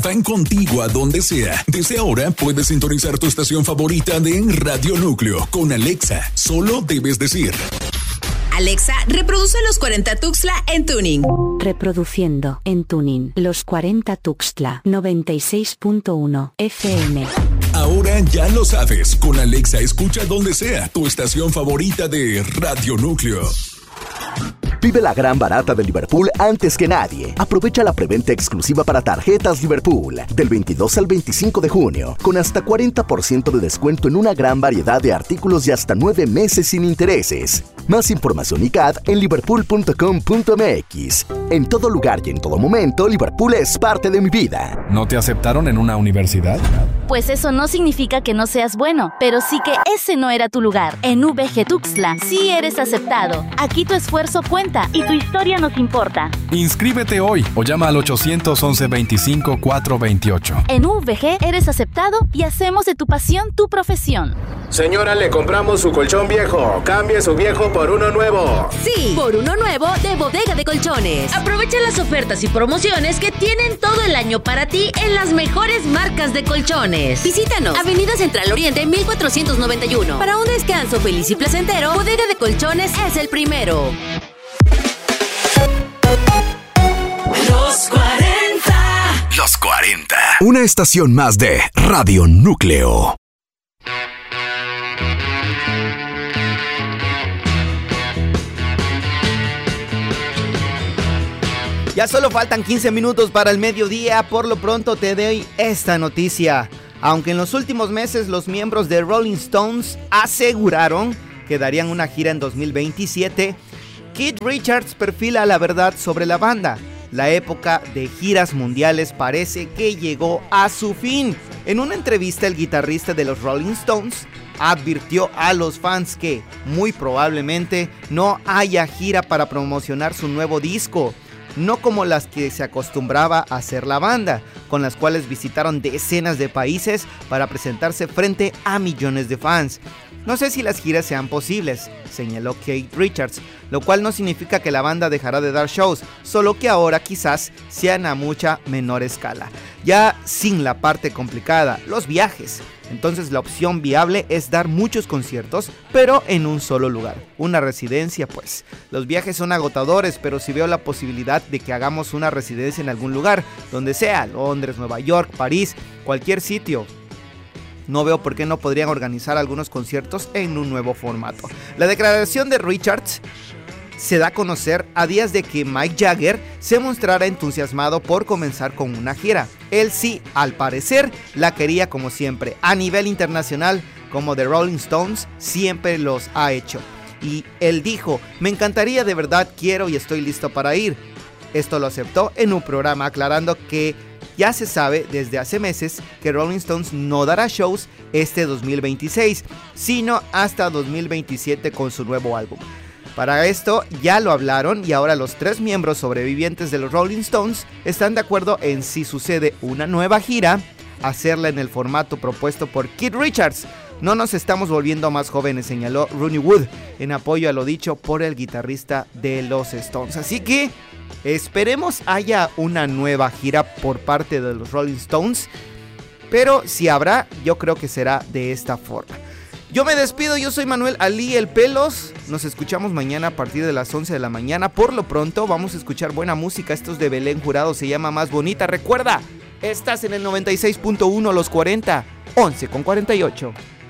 Van contigo a donde sea. Desde ahora puedes sintonizar tu estación favorita de Radio Núcleo con Alexa. Solo debes decir: Alexa, reproduce Los 40 Tuxtla en tuning. Reproduciendo en tuning Los 40 Tuxtla 96.1 FM. Ahora ya lo sabes. Con Alexa escucha donde sea tu estación favorita de Radio Núcleo. Vive la gran barata de Liverpool antes que nadie. Aprovecha la preventa exclusiva para tarjetas Liverpool del 22 al 25 de junio, con hasta 40% de descuento en una gran variedad de artículos y hasta 9 meses sin intereses. Más información y CAD en liverpool.com.mx. En todo lugar y en todo momento, Liverpool es parte de mi vida. ¿No te aceptaron en una universidad? Pues eso no significa que no seas bueno, pero sí que ese no era tu lugar. En VG Tuxtla sí eres aceptado. Aquí tu esfuerzo cuenta y tu historia nos importa. Inscríbete hoy o llama al 811-25-428. En VG eres aceptado y hacemos de tu pasión tu profesión. Señora, le compramos su colchón viejo. Cambie su viejo por uno nuevo. Sí, por uno nuevo de Bodega de Colchones. Aprovecha las ofertas y promociones que tienen todo el año para ti en las mejores marcas de colchones. Visítanos, Avenida Central Oriente 1491. Para un descanso feliz y placentero, Bodega de Colchones es el primero. Los 40. Los 40. Una estación más de Radio Núcleo. Ya solo faltan 15 minutos para el mediodía. Por lo pronto te doy esta noticia. Aunque en los últimos meses los miembros de Rolling Stones aseguraron que darían una gira en 2027, Keith Richards perfila la verdad sobre la banda. La época de giras mundiales parece que llegó a su fin. En una entrevista, el guitarrista de los Rolling Stones advirtió a los fans que muy probablemente no haya gira para promocionar su nuevo disco, no como las que se acostumbraba a hacer la banda, con las cuales visitaron decenas de países para presentarse frente a millones de fans. No sé si las giras sean posibles, señaló Keith Richards, lo cual no significa que la banda dejará de dar shows, solo que ahora quizás sean a mucha menor escala, ya sin la parte complicada, los viajes. Entonces la opción viable es dar muchos conciertos, pero en un solo lugar, una residencia pues. Los viajes son agotadores, pero si veo la posibilidad de que hagamos una residencia en algún lugar, donde sea, Londres, Nueva York, París, cualquier sitio. No veo por qué no podrían organizar algunos conciertos en un nuevo formato. La declaración de Richards se da a conocer a días de que Mick Jagger se mostrara entusiasmado por comenzar con una gira. Él sí, al parecer, la quería como siempre, a nivel internacional, como The Rolling Stones siempre los ha hecho. Y él dijo: me encantaría, de verdad quiero y estoy listo para ir. Esto lo aceptó en un programa, aclarando que ya se sabe desde hace meses que Rolling Stones no dará shows este 2026, sino hasta 2027 con su nuevo álbum. Para esto ya lo hablaron y ahora los 3 miembros sobrevivientes de los Rolling Stones están de acuerdo en, si sucede una nueva gira, hacerla en el formato propuesto por Keith Richards. No nos estamos volviendo más jóvenes, señaló Ronnie Wood, en apoyo a lo dicho por el guitarrista de los Stones. Así que esperemos haya una nueva gira por parte de los Rolling Stones, pero si habrá, yo creo que será de esta forma. Yo me despido, yo soy Manuel Ali El Pelos. Nos escuchamos mañana a partir de las 11 de la mañana. Por lo pronto vamos a escuchar buena música. Esto es de Belén Jurado, se llama Más Bonita. Recuerda, estás en el 96.1 Los 40, 11:48.